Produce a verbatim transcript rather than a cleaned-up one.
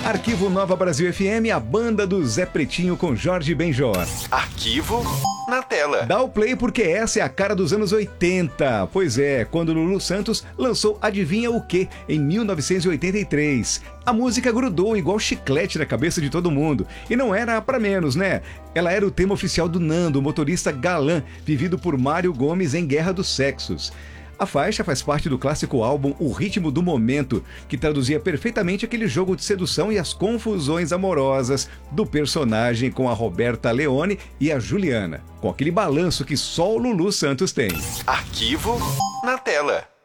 Arquivo Nova Brasil F M, a banda do Zé Pretinho com Jorge Benjor. Arquivo na tela. Dá o play porque essa é a cara dos anos oitenta. Pois é, quando Lulu Santos lançou Adivinha o Quê? Em mil novecentos e oitenta e três. A música grudou igual chiclete na cabeça de todo mundo. E não era pra menos, né? Ela era o tema oficial do Nando, o motorista galã, vivido por Mário Gomes em Guerra dos Sexos. A faixa faz parte do clássico álbum O Ritmo do Momento, que traduzia perfeitamente aquele jogo de sedução e as confusões amorosas do personagem com a Roberta Leone e a Juliana, com aquele balanço que só o Lulu Santos tem. Arquivo na tela.